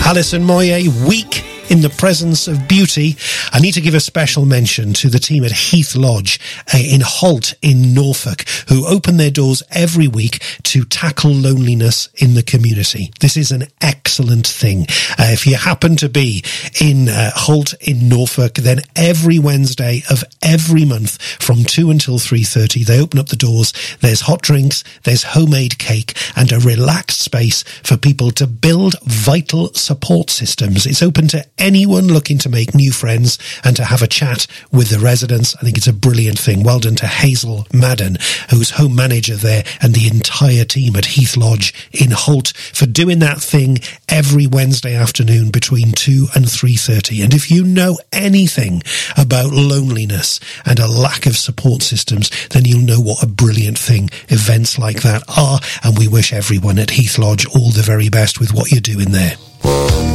Alison Moyet, Week in the Presence of Beauty. I need to give a special mention to the team at Heath Lodge in Holt in Norfolk, who open their doors every week to tackle loneliness in the community. This is an excellent thing. If you happen to be in Holt in Norfolk, then every Wednesday of every month from 2 until 3:30, they open up the doors. There's hot drinks, there's homemade cake, and a relaxed space for people to build vital support systems. It's open to anyone looking to make new friends and to have a chat with the residents. I think it's a brilliant thing. Well done to Hazel Madden, who's home manager there, and the entire team at Heath Lodge in Holt for doing that thing every Wednesday afternoon between 2 and 3:30. And if you know anything about loneliness and a lack of support systems, then you'll know what a brilliant thing events like that are. And we wish everyone at Heath Lodge all the very best with what you're doing there.